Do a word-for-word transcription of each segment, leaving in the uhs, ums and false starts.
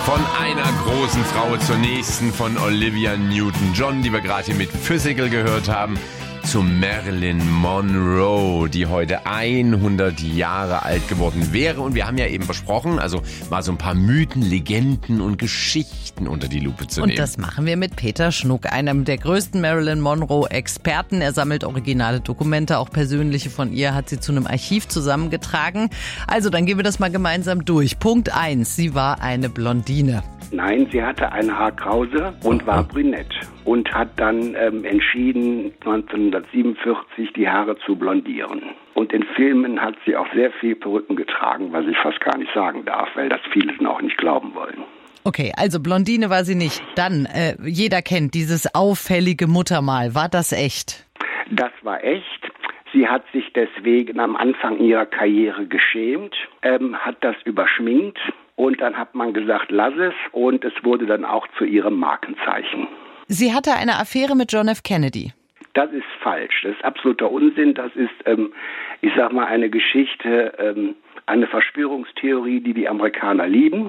Von einer großen Frau zur nächsten, von Olivia Newton-John, die wir gerade hier mit Physical gehört haben, zu Marilyn Monroe, die heute hundert Jahre alt geworden wäre. Und wir haben ja eben versprochen, also mal so ein paar Mythen, Legenden und Geschichten unter die Lupe zu nehmen. Und das machen wir mit Peter Schnuck, einem der größten Marilyn Monroe-Experten. Er sammelt originale Dokumente, auch persönliche von ihr, hat sie zu einem Archiv zusammengetragen. Also, dann gehen wir das mal gemeinsam durch. Punkt eins, sie war eine Blondine. Nein, sie hatte eine Haarkrause und war brünett und hat dann ähm, entschieden, neunzehnhundertsiebenundvierzig die Haare zu blondieren. Und in Filmen hat sie auch sehr viel Perücken getragen, was ich fast gar nicht sagen darf, weil das viele auch nicht glauben wollen. Okay, also Blondine war sie nicht. Dann, äh, jeder kennt dieses auffällige Muttermal. War das echt? Das war echt. Sie hat sich deswegen am Anfang ihrer Karriere geschämt, ähm, hat das überschminkt. Und dann hat man gesagt, lass es. Und es wurde dann auch zu ihrem Markenzeichen. Sie hatte eine Affäre mit John F. Kennedy. Das ist falsch. Das ist absoluter Unsinn. Das ist, ähm, ich sag mal, eine Geschichte, ähm, eine Verschwörungstheorie, die die Amerikaner lieben.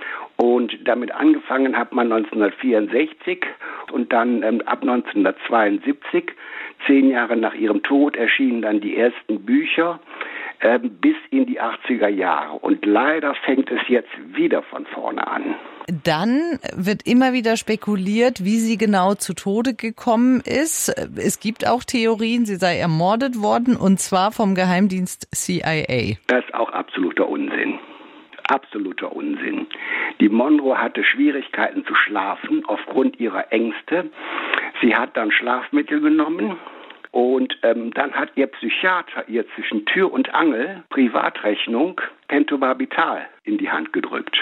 Und damit angefangen hat man neunzehnhundertvierundsechzig und dann ähm, ab neunzehnhundertzweiundsiebzig, zehn Jahre nach ihrem Tod, erschienen dann die ersten Bücher äh, bis in die achtziger Jahre. Und leider fängt es jetzt wieder von vorne an. Dann wird immer wieder spekuliert, wie sie genau zu Tode gekommen ist. Es gibt auch Theorien, sie sei ermordet worden, und zwar vom Geheimdienst C I A. Das ist auch absoluter Unsinn. Absoluter Unsinn. Die Monroe hatte Schwierigkeiten zu schlafen aufgrund ihrer Ängste. Sie hat dann Schlafmittel genommen und ähm, dann hat ihr Psychiater ihr zwischen Tür und Angel Privatrechnung Pentobarbital in die Hand gedrückt.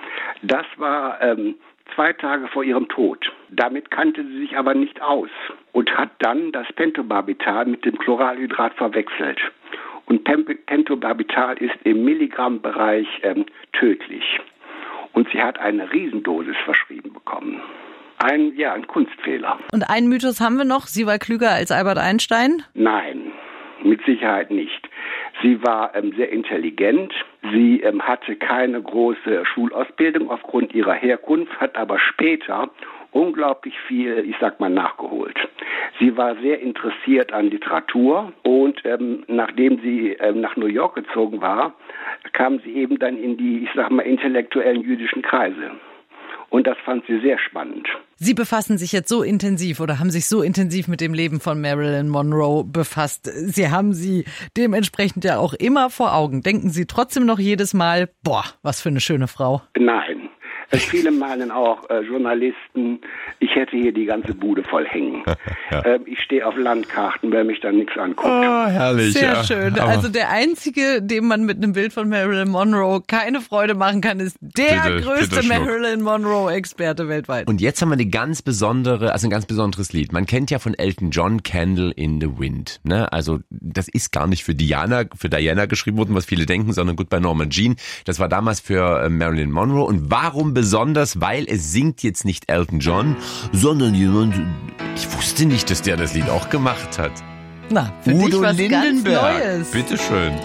Das war ähm, zwei Tage vor ihrem Tod. Damit kannte sie sich aber nicht aus und hat dann das Pentobarbital mit dem Chloralhydrat verwechselt. Und Pentobarbital ist im Milligrammbereich ähm, tödlich. Und sie hat eine Riesendosis verschrieben bekommen. Ein, ja, ein Kunstfehler. Und einen Mythos haben wir noch. Sie war klüger als Albert Einstein? Nein, mit Sicherheit nicht. Sie war ähm, sehr intelligent. Sie ähm, hatte keine große Schulausbildung aufgrund ihrer Herkunft, hat aber später unglaublich viel, ich sag mal, nachgeholt. Sie war sehr interessiert an Literatur und ähm, nachdem sie ähm, nach New York gezogen war, kam sie eben dann in die, ich sag mal, intellektuellen jüdischen Kreise. Und das fand sie sehr spannend. Sie befassen sich jetzt so intensiv oder haben sich so intensiv mit dem Leben von Marilyn Monroe befasst. Sie haben sie dementsprechend ja auch immer vor Augen. Denken Sie trotzdem noch jedes Mal, boah, was für eine schöne Frau? Nein. Viele meinen auch äh, Journalisten, ich hätte hier die ganze Bude voll hängen. Ja. Ähm, ich stehe auf Landkarten, wer mich dann nichts anguckt. Oh, herrlich. Sehr ja. schön. Aber also der Einzige, dem man mit einem Bild von Marilyn Monroe keine Freude machen kann, ist der bitte, größte bitte Marilyn Monroe-Experte weltweit. Und jetzt haben wir eine ganz besondere, also ein ganz besonderes Lied. Man kennt ja von Elton John Candle in the Wind. Ne? Also das ist gar nicht für Diana, für Diana geschrieben worden, was viele denken, sondern gut bei Norma Jean. Das war damals für äh, Marilyn Monroe. Und warum besonders? Weil es singt jetzt nicht Elton John, sondern jemand, ich wusste nicht, dass der das Lied auch gemacht hat. Na, für Udo dich was Lindenberg. ganz Neues. Bitteschön.